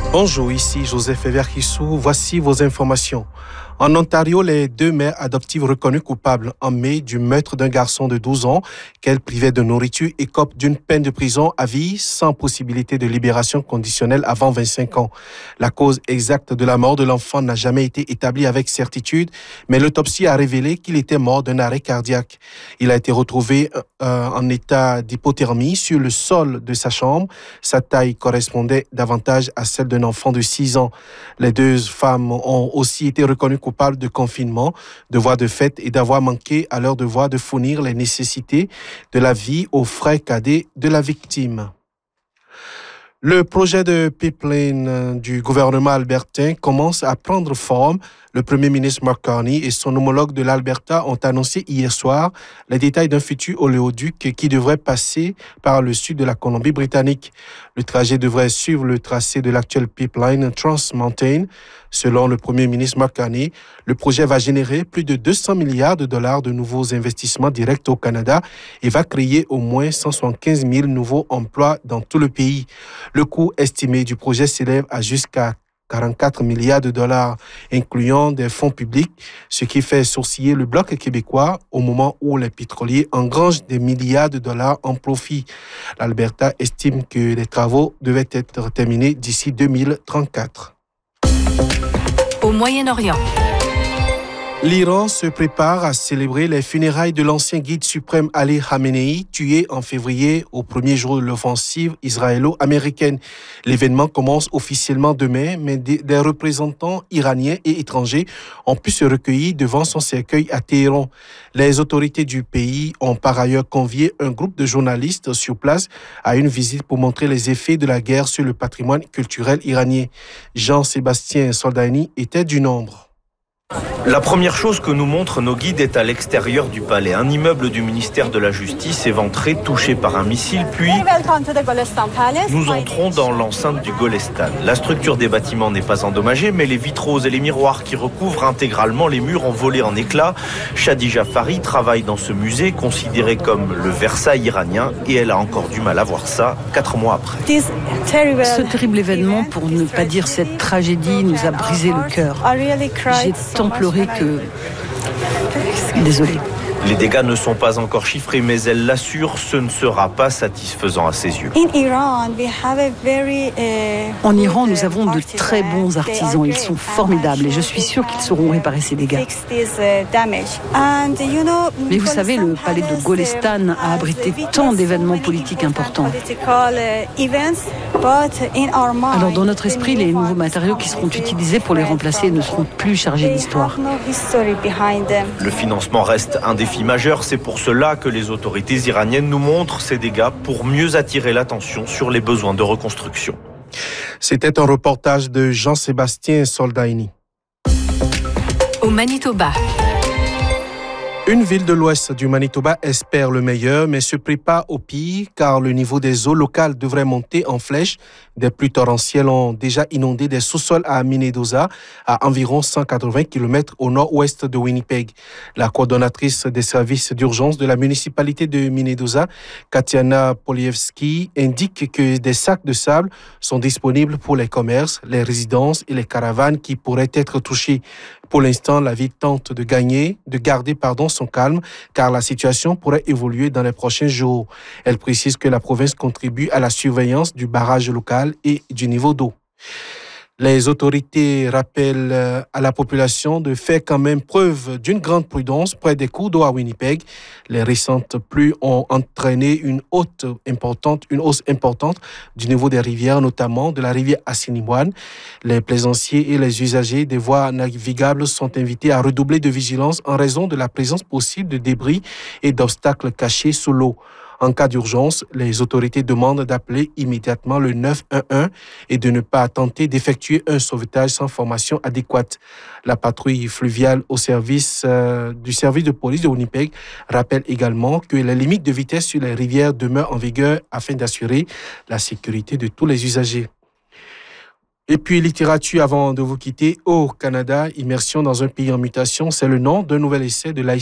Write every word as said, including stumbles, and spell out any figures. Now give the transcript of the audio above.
Bonjour, ici Joseph Everkissou. Voici vos informations. En Ontario, les deux mères adoptives reconnues coupables en mai du meurtre d'un garçon de douze ans qu'elles privaient de nourriture écopent d'une peine de prison à vie sans possibilité de libération conditionnelle avant vingt-cinq ans. La cause exacte de la mort de l'enfant n'a jamais été établie avec certitude, mais l'autopsie a révélé qu'il était mort d'un arrêt cardiaque. Il a été retrouvé euh, en état d'hypothermie sur le sol de sa chambre. Sa taille correspondait davantage à celle d'un enfant de six ans. Les deux femmes ont aussi été reconnues coupables de confinement, de voies de fait et d'avoir manqué à leur devoir de fournir les nécessités de la vie aux frères cadets de la victime. Le projet de pipeline du gouvernement albertain commence à prendre forme. Le premier ministre Mark Carney et son homologue de l'Alberta ont annoncé hier soir les détails d'un futur oléoduc qui devrait passer par le sud de la Colombie-Britannique. Le trajet devrait suivre le tracé de l'actuel pipeline Trans Mountain. Selon le premier ministre Mark Carney, le projet va générer plus de deux cents milliards de dollars de nouveaux investissements directs au Canada et va créer au moins cent soixante-quinze mille nouveaux emplois dans tout le pays. Le coût estimé du projet s'élève à jusqu'à quarante-quatre milliards de dollars, incluant des fonds publics, ce qui fait sourciller le bloc québécois au moment où les pétroliers engrangent des milliards de dollars en profit. L'Alberta estime que les travaux devaient être terminés d'ici deux mille trente-quatre. Au Moyen-Orient. L'Iran se prépare à célébrer les funérailles de l'ancien guide suprême Ali Khamenei, tué en février au premier jour de l'offensive israélo-américaine. L'événement commence officiellement demain, mais des, des représentants iraniens et étrangers ont pu se recueillir devant son cercueil à Téhéran. Les autorités du pays ont par ailleurs convié un groupe de journalistes sur place à une visite pour montrer les effets de la guerre sur le patrimoine culturel iranien. Jean-Sébastien Soldani était du nombre. La première chose que nous montrent nos guides est à l'extérieur du palais. Un immeuble du ministère de la Justice éventré, touché par un missile, puis nous entrons dans l'enceinte du Golestan. La structure des bâtiments n'est pas endommagée, mais les vitraux et les miroirs qui recouvrent intégralement les murs ont volé en éclats. Shadi Jafari travaille dans ce musée, considéré comme le Versailles iranien, et elle a encore du mal à voir ça, quatre mois après. Ce terrible événement, pour ne pas dire cette tragédie, nous a brisé le cœur. J'ai tant pleuré que... Désolée. Les dégâts ne sont pas encore chiffrés, mais elle l'assure, ce ne sera pas satisfaisant à ses yeux. En Iran, nous avons de très bons artisans. Ils sont formidables et je suis sûre qu'ils sauront réparer ces dégâts. Mais vous savez, le palais de Golestan a abrité tant d'événements politiques importants. Alors, dans notre esprit, les nouveaux matériaux qui seront utilisés pour les remplacer ne seront plus chargés d'histoire. Le financement reste un défi majeur, c'est pour cela que les autorités iraniennes nous montrent ces dégâts pour mieux attirer l'attention sur les besoins de reconstruction. C'était un reportage de Jean-Sébastien Soldani. Au Manitoba. Une ville de l'ouest du Manitoba espère le meilleur, mais se prépare au pire car le niveau des eaux locales devrait monter en flèche. Des pluies torrentielles ont déjà inondé des sous-sols à Minnedosa, à environ cent quatre-vingts kilomètres au nord-ouest de Winnipeg. La coordonnatrice des services d'urgence de la municipalité de Minnedosa, Katiana Polievski, indique que des sacs de sable sont disponibles pour les commerces, les résidences et les caravanes qui pourraient être touchés. Pour l'instant, la ville tente de gagner, de garder pardon, son calme, car la situation pourrait évoluer dans les prochains jours. Elle précise que la province contribue à la surveillance du barrage local et du niveau d'eau. Les autorités rappellent à la population de faire quand même preuve d'une grande prudence près des cours d'eau à Winnipeg. Les récentes pluies ont entraîné une hausse importante, une hausse importante du niveau des rivières, notamment de la rivière Assiniboine. Les plaisanciers et les usagers des voies navigables sont invités à redoubler de vigilance en raison de la présence possible de débris et d'obstacles cachés sous l'eau. En cas d'urgence, les autorités demandent d'appeler immédiatement le neuf un un et de ne pas tenter d'effectuer un sauvetage sans formation adéquate. La patrouille fluviale au service euh, du service de police de Winnipeg rappelle également que les limites de vitesse sur les rivières demeurent en vigueur afin d'assurer la sécurité de tous les usagers. Et puis, littérature avant de vous quitter. Au Canada, immersion dans un pays en mutation, c'est le nom d'un nouvel essai de la